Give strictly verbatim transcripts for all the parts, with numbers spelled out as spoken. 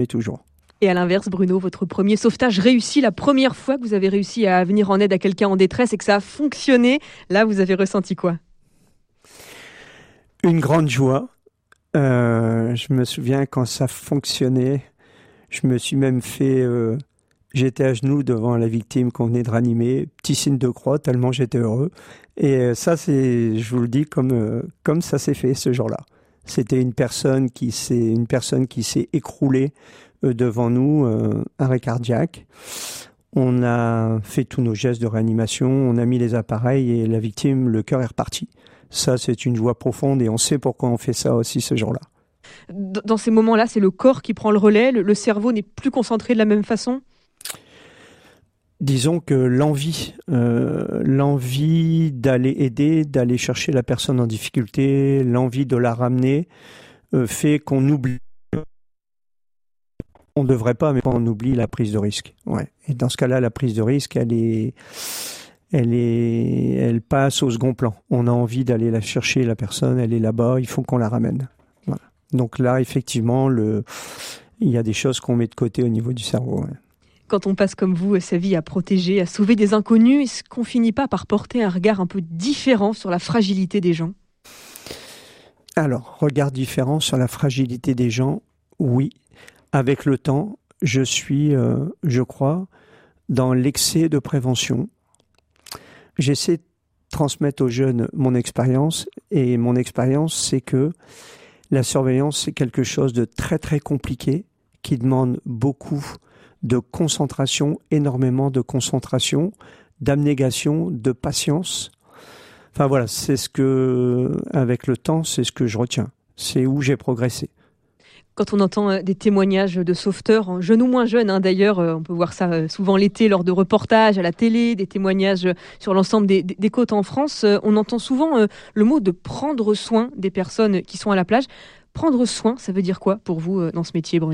Et toujours. Et à l'inverse, Bruno, votre premier sauvetage réussi, la première fois que vous avez réussi à venir en aide à quelqu'un en détresse et que ça a fonctionné, là, vous avez ressenti quoi ? Une grande joie. Euh, je me souviens quand ça fonctionnait, je me suis même fait... Euh, j'étais à genoux devant la victime qu'on venait de ranimer, petit signe de croix, tellement j'étais heureux. Et ça, c'est, je vous le dis, comme, euh, comme ça s'est fait ce jour-là. C'était une personne qui s'est, une personne qui s'est écroulée euh, devant nous, euh, arrêt cardiaque. On a fait tous nos gestes de réanimation, on a mis les appareils et la victime, le cœur est reparti. Ça, c'est une joie profonde et on sait pourquoi on fait ça aussi ce jour-là. Dans ces moments-là, c'est le corps qui prend le relais, le, le cerveau n'est plus concentré de la même façon ? Disons que l'envie, euh, l'envie d'aller aider, d'aller chercher la personne en difficulté, l'envie de la ramener, euh, fait qu'on oublie. On ne devrait pas, mais on oublie la prise de risque. Ouais. Et dans ce cas-là, la prise de risque, elle est, elle est, elle passe au second plan. On a envie d'aller la chercher, la personne, elle est là-bas, il faut qu'on la ramène. Voilà. Donc là, effectivement, le, il y a des choses qu'on met de côté au niveau du cerveau. Ouais. Quand on passe comme vous sa vie à protéger, à sauver des inconnus, est-ce qu'on finit pas par porter un regard un peu différent sur la fragilité des gens ? Alors, regard différent sur la fragilité des gens, oui. Avec le temps, je suis, euh, je crois, dans l'excès de prévention. J'essaie de transmettre aux jeunes mon expérience, et mon expérience, c'est que la surveillance, c'est quelque chose de très très compliqué, qui demande beaucoup de concentration, énormément de concentration, d'abnégation, de patience. Enfin voilà, c'est ce que, avec le temps, c'est ce que je retiens. C'est où j'ai progressé. Quand on entend des témoignages de sauveteurs, jeunes ou moins jeunes, hein, d'ailleurs, on peut voir ça souvent l'été lors de reportages à la télé, des témoignages sur l'ensemble des, des côtes en France, on entend souvent le mot de prendre soin des personnes qui sont à la plage. Prendre soin, ça veut dire quoi pour vous dans ce métier, Bruno ?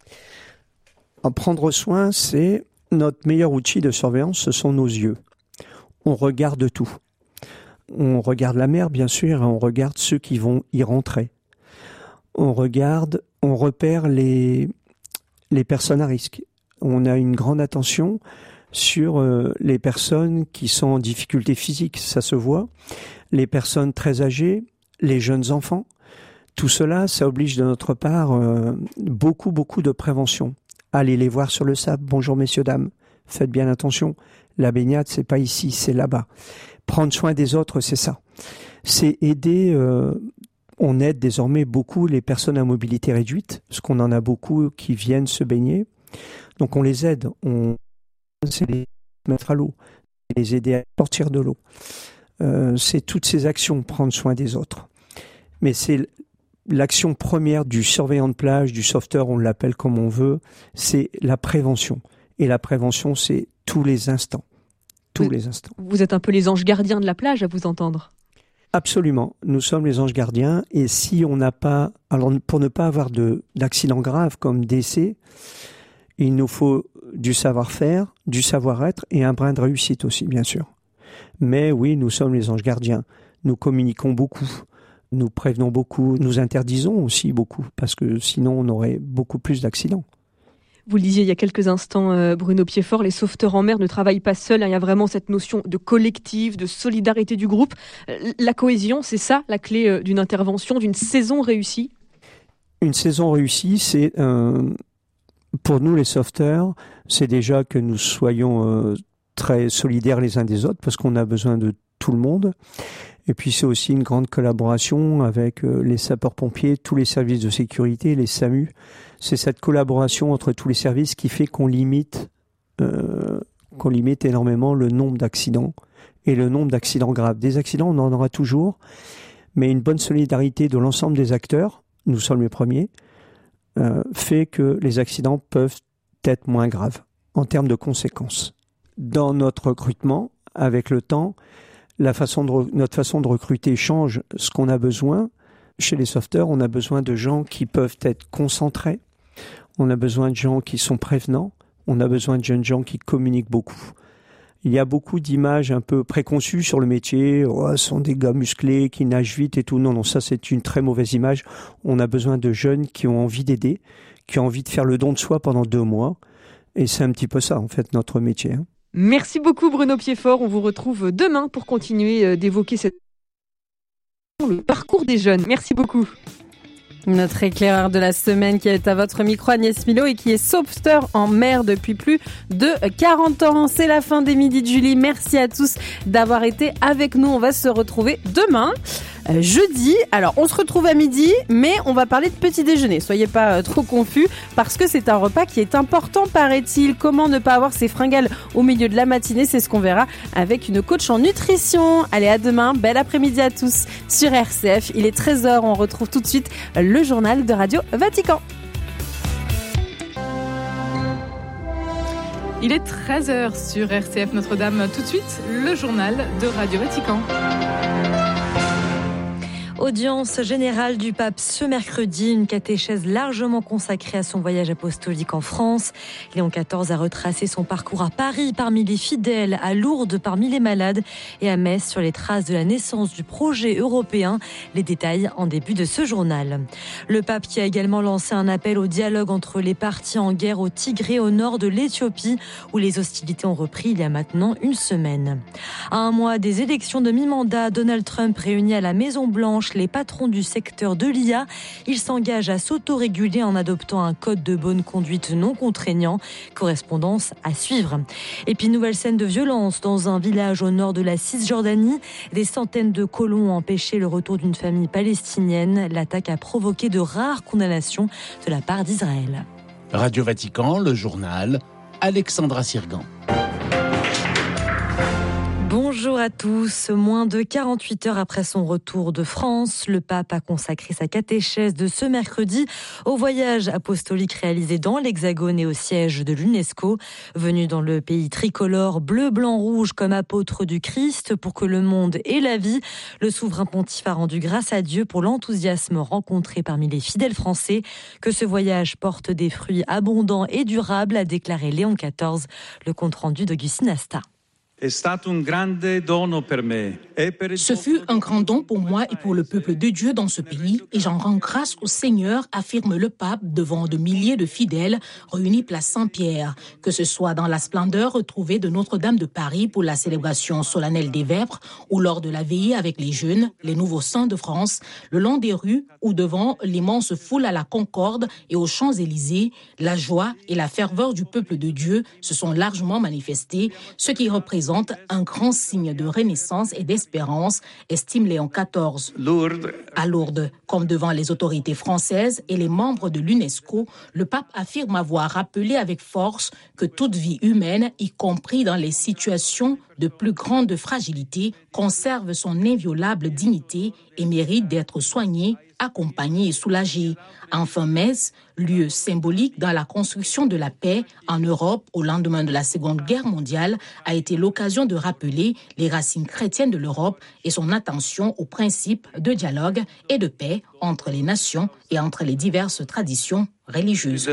En prendre soin, c'est notre meilleur outil de surveillance, ce sont nos yeux. On regarde tout. On regarde la mer, bien sûr, et on regarde ceux qui vont y rentrer. On regarde, on repère les, les personnes à risque. On a une grande attention sur euh, les personnes qui sont en difficulté physique, ça se voit. Les personnes très âgées, les jeunes enfants. Tout cela, ça oblige de notre part euh, beaucoup, beaucoup de prévention. Allez les voir sur le sable. Bonjour messieurs, dames. Faites bien attention. La baignade, c'est pas ici, c'est là-bas. Prendre soin des autres, c'est ça. C'est aider, euh, on aide désormais beaucoup les personnes à mobilité réduite, parce qu'on en a beaucoup qui viennent se baigner. Donc on les aide, on c'est les mettre à l'eau, les aider à sortir de l'eau. Euh, c'est toutes ces actions, prendre soin des autres. Mais c'est l'action première du surveillant de plage, du sauveteur, on l'appelle comme on veut, c'est la prévention. Et la prévention, c'est tous les instants. Tous vous, les instants. Vous êtes un peu les anges gardiens de la plage, à vous entendre. Absolument. Nous sommes les anges gardiens. Et si on n'a pas... Alors, pour ne pas avoir de, d'accidents graves comme décès, il nous faut du savoir-faire, du savoir-être et un brin de réussite aussi, bien sûr. Mais oui, nous sommes les anges gardiens. Nous communiquons beaucoup. Nous prévenons beaucoup, nous interdisons aussi beaucoup, parce que sinon on aurait beaucoup plus d'accidents. Vous le disiez il y a quelques instants, Bruno Piedfort, les sauveteurs en mer ne travaillent pas seuls. Il y a vraiment cette notion de collectif, de solidarité du groupe. La cohésion, c'est ça la clé d'une intervention, d'une saison réussie ? Une saison réussie, c'est euh, pour nous les sauveteurs, c'est déjà que nous soyons euh, très solidaires les uns des autres, parce qu'on a besoin de tout le monde. Et puis c'est aussi une grande collaboration avec euh, les sapeurs-pompiers, tous les services de sécurité, les SAMU. C'est cette collaboration entre tous les services qui fait qu'on limite, euh, qu'on limite énormément le nombre d'accidents et le nombre d'accidents graves. Des accidents, on en aura toujours, mais une bonne solidarité de l'ensemble des acteurs, nous sommes les premiers, euh, fait que les accidents peuvent être moins graves en termes de conséquences. Dans notre recrutement, avec le temps, La façon de, notre façon de recruter change. Ce qu'on a besoin, chez les sauveteurs, on a besoin de gens qui peuvent être concentrés, on a besoin de gens qui sont prévenants, on a besoin de jeunes gens qui communiquent beaucoup. Il y a beaucoup d'images un peu préconçues sur le métier, oh, ce sont des gars musclés qui nagent vite et tout. Non, non, ça c'est une très mauvaise image. On a besoin de jeunes qui ont envie d'aider, qui a envie de faire le don de soi pendant deux mois. Et c'est un petit peu ça, en fait, notre métier. Hein. Merci beaucoup Bruno Piedfort. On vous retrouve demain pour continuer d'évoquer cette... le parcours des jeunes. Merci beaucoup. Notre éclaireur de la semaine qui est à votre micro, Agnès Milo, et qui est sauveteur en mer depuis plus de quarante ans. C'est la fin des Midi de Julie. Merci à tous d'avoir été avec nous. On va se retrouver demain, euh, jeudi. Alors, on se retrouve à midi, mais on va parler de petit déjeuner. Soyez pas euh, trop confus, parce que c'est un repas qui est important, paraît-il. Comment ne pas avoir ses fringales au milieu de la matinée? C'est ce qu'on verra avec une coach en nutrition. Allez, à demain. Bel après-midi à tous sur R C F. Il est treize heures. On retrouve tout de suite le le journal de Radio Vatican. Il est treize heures sur R C F Notre-Dame. Tout de suite, le journal de Radio Vatican. Audience générale du pape ce mercredi, une catéchèse largement consacrée à son voyage apostolique en France. Léon quatorze a retracé son parcours à Paris parmi les fidèles, à Lourdes parmi les malades et à Metz sur les traces de la naissance du projet européen. Les détails en début de ce journal. Le pape qui a également lancé un appel au dialogue entre les partis en guerre au Tigré au nord de l'Éthiopie où les hostilités ont repris il y a maintenant une semaine. À un mois des élections de mi-mandat, Donald Trump réunit à la Maison-Blanche les patrons du secteur de l'I A. Il s'engage à s'autoréguler en adoptant un code de bonne conduite non contraignant. Correspondance à suivre. Et puis nouvelle scène de violence dans un village au nord de la Cisjordanie. Des centaines de colons ont empêché le retour d'une famille palestinienne. L'attaque a provoqué de rares condamnations de la part d'Israël. Radio Vatican, le journal, Alexandra Sirgan. Bonjour à tous. Moins de quarante-huit heures après son retour de France, le pape a consacré sa catéchèse de ce mercredi au voyage apostolique réalisé dans l'Hexagone et au siège de l'UNESCO. Venu dans le pays tricolore bleu, blanc, rouge comme apôtre du Christ pour que le monde ait la vie, le souverain pontife a rendu grâce à Dieu pour l'enthousiasme rencontré parmi les fidèles français. Que ce voyage porte des fruits abondants et durables, a déclaré Léon quatorze. Le compte-rendu d'Augustine Asta. Ce fut un grand don pour moi et pour le peuple de Dieu dans ce pays, et j'en rends grâce au Seigneur, affirme le pape devant de milliers de fidèles réunis place Saint-Pierre. Que ce soit dans la splendeur retrouvée de Notre-Dame de Paris pour la célébration solennelle des Vêpres, ou lors de la veillée avec les jeunes, les nouveaux saints de France, le long des rues ou devant l'immense foule à la Concorde et aux Champs-Élysées, la joie et la ferveur du peuple de Dieu se sont largement manifestés, ce qui représente un grand signe de renaissance et d'espérance, estime Léon quatorze. Lourdes. À Lourdes, comme devant les autorités françaises et les membres de l'UNESCO, le pape affirme avoir rappelé avec force que toute vie humaine, y compris dans les situations de plus grande fragilité, conserve son inviolable dignité et mérite d'être soignée, accompagnée et soulagée. Enfin, Metz, lieu symbolique dans la construction de la paix en Europe au lendemain de la Seconde Guerre mondiale, a été l'occasion de rappeler les racines chrétiennes de l'Europe et son attention aux principes de dialogue et de paix entre les nations et entre les diverses traditions religieuses.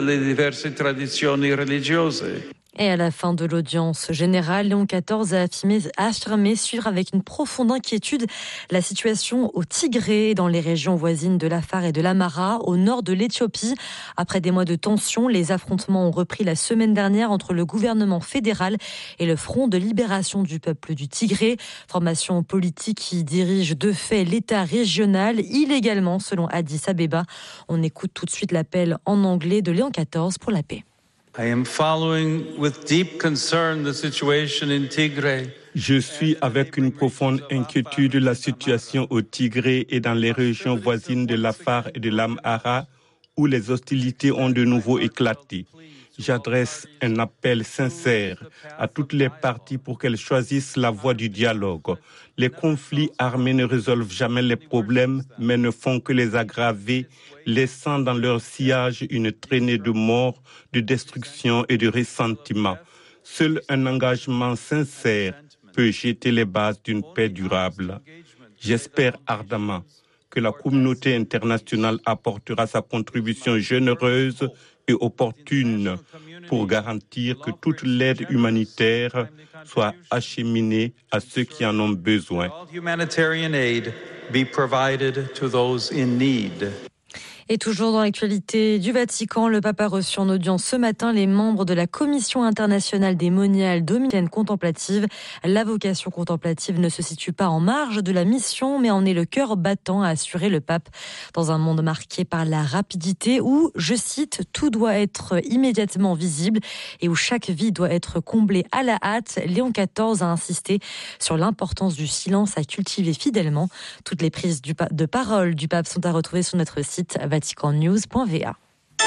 Et à la fin de l'audience générale, Léon quatorze a affirmé, a affirmé suivre avec une profonde inquiétude la situation au Tigré, dans les régions voisines de l'Afar et de l'Amara, au nord de l'Éthiopie. Après des mois de tension, les affrontements ont repris la semaine dernière entre le gouvernement fédéral et le Front de libération du peuple du Tigré, formation politique qui dirige de fait l'État régional, illégalement selon Addis Abeba. On écoute tout de suite l'appel en anglais de Léon quatorze pour la paix. I am following with deep concern the situation in Tigray. Je suis avec une profonde inquiétude la situation au Tigré et dans les régions voisines de l'Afar et de l'Amhara où les hostilités ont de nouveau éclaté. J'adresse un appel sincère à toutes les parties pour qu'elles choisissent la voie du dialogue. Les conflits armés ne résolvent jamais les problèmes, mais ne font que les aggraver, laissant dans leur sillage une traînée de mort, de destruction et de ressentiment. Seul un engagement sincère peut jeter les bases d'une paix durable. J'espère ardemment que la communauté internationale apportera sa contribution généreuse et opportune pour garantir que toute l'aide humanitaire soit acheminée à ceux qui en ont besoin. Et toujours dans l'actualité du Vatican, le pape a reçu en audience ce matin les membres de la Commission internationale des moniales dominicaines contemplatives. La vocation contemplative ne se situe pas en marge de la mission, mais en est le cœur battant, a assuré le pape. Dans un monde marqué par la rapidité où, je cite, tout doit être immédiatement visible et où chaque vie doit être comblée à la hâte, Léon quatorze a insisté sur l'importance du silence à cultiver fidèlement. Toutes les prises de parole du pape sont à retrouver sur notre site vatican news point v a.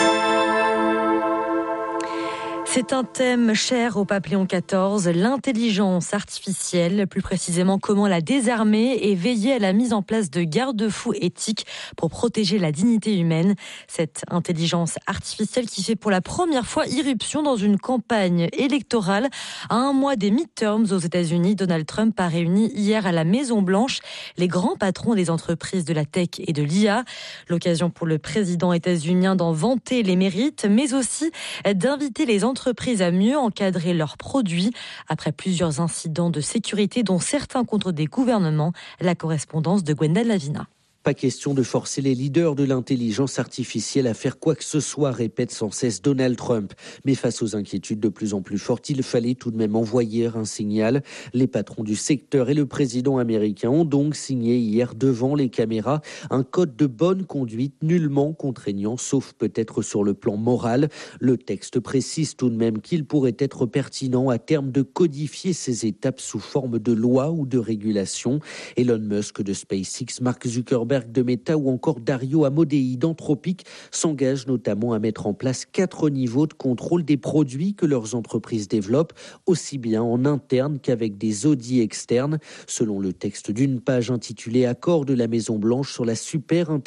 C'est un thème cher au pape Léon quatorze, l'intelligence artificielle, plus précisément comment la désarmer et veiller à la mise en place de garde-fous éthiques pour protéger la dignité humaine. Cette intelligence artificielle qui fait pour la première fois irruption dans une campagne électorale. À un mois des midterms aux États-Unis, Donald Trump a réuni hier à la Maison-Blanche les grands patrons des entreprises de la tech et de l'I A. L'occasion pour le président états-unien d'en vanter les mérites, mais aussi d'inviter les entreprises entreprises à mieux encadrer leurs produits après plusieurs incidents de sécurité dont certains contre des gouvernements. La correspondance de Gwenda Lavina. Pas question de forcer les leaders de l'intelligence artificielle à faire quoi que ce soit, répète sans cesse Donald Trump. Mais face aux inquiétudes de plus en plus fortes, il fallait tout de même envoyer un signal. Les patrons du secteur et le président américain ont donc signé hier devant les caméras un code de bonne conduite nullement contraignant, sauf peut-être sur le plan moral. Le texte précise tout de même qu'il pourrait être pertinent à terme de codifier ces étapes sous forme de loi ou de régulation. Elon Musk de SpaceX, Mark Zuckerberg de Meta ou encore Dario Amodei d'Anthropic s'engagent notamment à mettre en place quatre niveaux de contrôle des produits que leurs entreprises développent, aussi bien en interne qu'avec des audits externes. Selon le texte d'une page intitulée « Accord de la Maison-Blanche sur la super-intelligence »,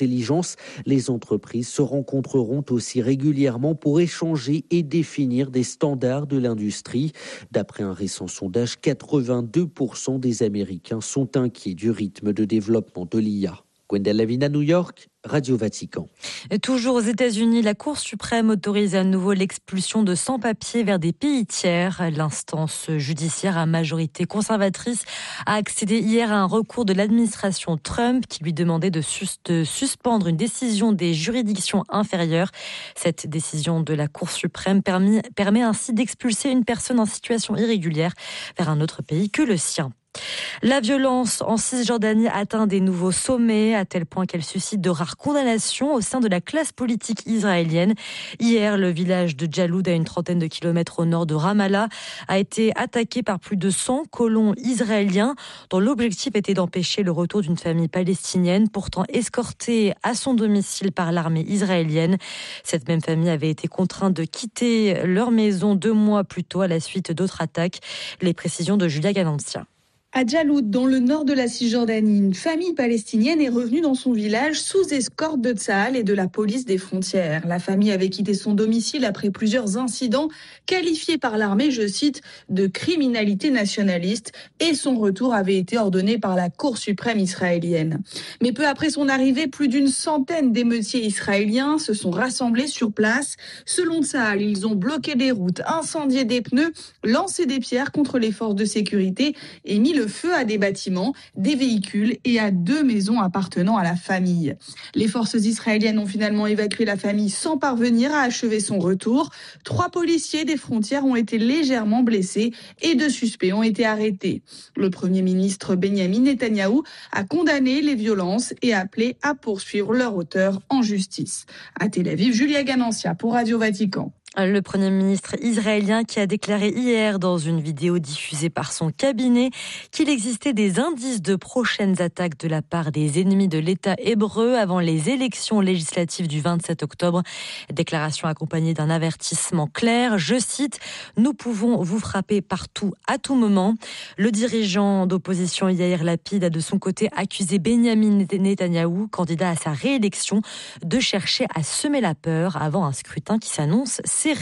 les entreprises se rencontreront aussi régulièrement pour échanger et définir des standards de l'industrie. D'après un récent sondage, quatre-vingt-deux pour cent des Américains sont inquiets du rythme de développement de l'I A. Gwenda Lavina, New York, Radio Vatican. Et toujours aux États-Unis, la Cour suprême autorise à nouveau l'expulsion de sans-papiers vers des pays tiers. L'instance judiciaire à majorité conservatrice a accédé hier à un recours de l'administration Trump qui lui demandait de, sus- de suspendre une décision des juridictions inférieures. Cette décision de la Cour suprême permis, permet ainsi d'expulser une personne en situation irrégulière vers un autre pays que le sien. La violence en Cisjordanie atteint des nouveaux sommets, à tel point qu'elle suscite de rares condamnations au sein de la classe politique israélienne. Hier, le village de Jaloud, à une trentaine de kilomètres au nord de Ramallah, a été attaqué par plus de cent colons israéliens, dont l'objectif était d'empêcher le retour d'une famille palestinienne, pourtant escortée à son domicile par l'armée israélienne. Cette même famille avait été contrainte de quitter leur maison deux mois plus tôt à la suite d'autres attaques. Les précisions de Julia Ganancia. À Jaloud, dans le nord de la Cisjordanie, une famille palestinienne est revenue dans son village sous escorte de Tsahal et de la police des frontières. La famille avait quitté son domicile après plusieurs incidents qualifiés par l'armée, je cite, de criminalité nationaliste, et son retour avait été ordonné par la Cour suprême israélienne. Mais peu après son arrivée, plus d'une centaine d'émeutiers israéliens se sont rassemblés sur place. Selon Tsahal, ils ont bloqué des routes, incendié des pneus, lancé des pierres contre les forces de sécurité et mis le feu à des bâtiments, des véhicules et à deux maisons appartenant à la famille. Les forces israéliennes ont finalement évacué la famille sans parvenir à achever son retour. Trois policiers des frontières ont été légèrement blessés et deux suspects ont été arrêtés. Le Premier ministre Benyamin Netanyahou a condamné les violences et appelé à poursuivre leur auteur en justice. À Tel Aviv, Julia Ganancia pour Radio Vatican. Le Premier ministre israélien qui a déclaré hier dans une vidéo diffusée par son cabinet qu'il existait des indices de prochaines attaques de la part des ennemis de l'État hébreu avant les élections législatives du vingt-sept octobre. Déclaration accompagnée d'un avertissement clair, je cite, « Nous pouvons vous frapper partout, à tout moment ». Le dirigeant d'opposition Yair Lapid a de son côté accusé Benyamin Netanyahou, candidat à sa réélection, de chercher à semer la peur avant un scrutin qui s'annonce serré.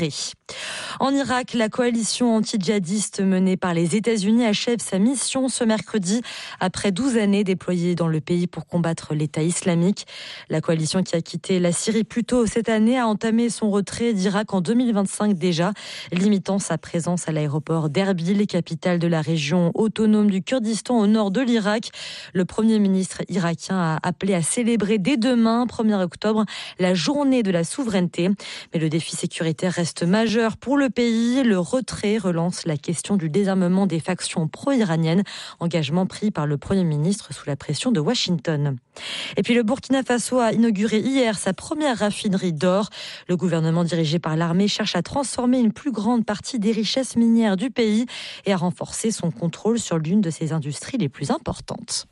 En Irak, la coalition anti-djihadiste menée par les États-Unis achève sa mission ce mercredi après douze années déployées dans le pays pour combattre l'État islamique. La coalition qui a quitté la Syrie plus tôt cette année a entamé son retrait d'Irak en deux mille vingt-cinq déjà, limitant sa présence à l'aéroport d'Erbil, capitale de la région autonome du Kurdistan au nord de l'Irak. Le Premier ministre irakien a appelé à célébrer dès demain, premier octobre, la journée de la souveraineté. Mais le défi sécuritaire reste majeur pour le pays. Le retrait relance la question du désarmement des factions pro-iraniennes, engagement pris par le Premier ministre sous la pression de Washington. Et puis le Burkina Faso a inauguré hier sa première raffinerie d'or. Le gouvernement dirigé par l'armée cherche à transformer une plus grande partie des richesses minières du pays et à renforcer son contrôle sur l'une de ses industries les plus importantes.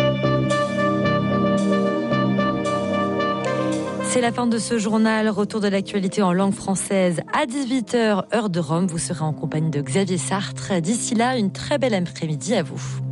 C'est la fin de ce journal. Retour de l'actualité en langue française à dix-huit heures, heure de Rome. Vous serez en compagnie de Xavier Sartre. D'ici là, une très belle après-midi à vous.